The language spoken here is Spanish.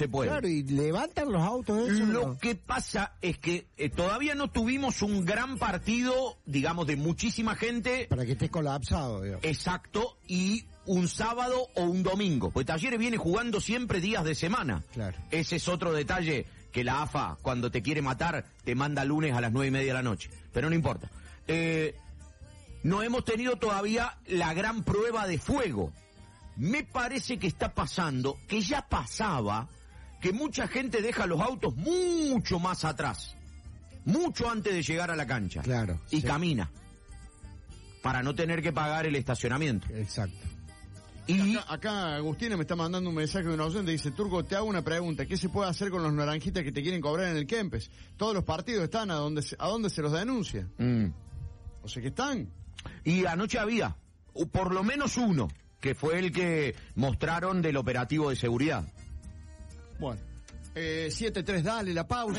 se puede. Claro, y levantan los autos esos. Lo que pasa es que todavía no tuvimos un gran partido, digamos, de muchísima gente. Para que esté colapsado, digamos. Exacto, y un sábado o un domingo. Pues Talleres viene jugando siempre días de semana. Claro. Ese es otro detalle que la AFA, cuando te quiere matar, te manda lunes a las 9:30 de la noche. Pero no importa. No hemos tenido todavía la gran prueba de fuego. Me parece que está pasando, que ya pasaba, que mucha gente deja los autos mucho más atrás, mucho antes de llegar a la cancha. Claro. Y sí. camina, para no tener que pagar el estacionamiento. Exacto. Y Acá Agustina me está mandando un mensaje de un oyente, dice: Turco, te hago una pregunta, ¿qué se puede hacer con los naranjitas que te quieren cobrar en el Kempes? Todos los partidos están a dónde se los denuncia. O sea que están. Y anoche había, por lo menos uno, que fue el que mostraron del operativo de seguridad. Bueno, 7-3, dale la pausa.